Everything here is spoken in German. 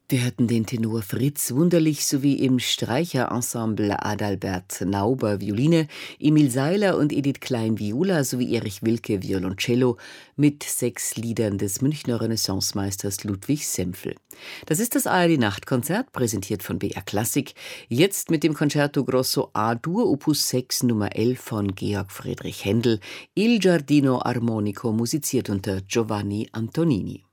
Wir hörten den Tenor Fritz Wunderlich sowie im Streicherensemble Adalbert Nauber Violine, Emil Seiler und Edith Klein Viola sowie Erich Wilke Violoncello mit 6 Liedern des Münchner Renaissancemeisters Ludwig Sempfel. Das ist das ARD-Nachtkonzert, präsentiert von BR Klassik, jetzt mit dem Concerto Grosso A-Dur Opus 6 Nummer 11 von Georg Friedrich Händel, Il Giardino Armonico, musiziert unter Giovanni Antonini.